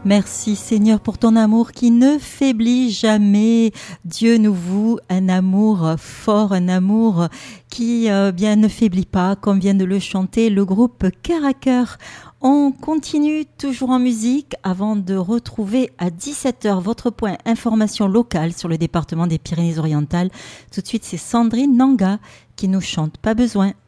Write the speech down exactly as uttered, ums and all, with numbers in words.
Merci Seigneur pour ton amour qui ne faiblit jamais. Dieu nous voue un amour fort, un amour qui euh, bien ne faiblit pas, comme vient de le chanter le groupe Cœur à Cœur. On continue toujours en musique avant de retrouver à dix-sept heures votre point information locale sur le département des Pyrénées-Orientales. Tout de suite, c'est Sandrine Nanga qui nous chante Pas besoin.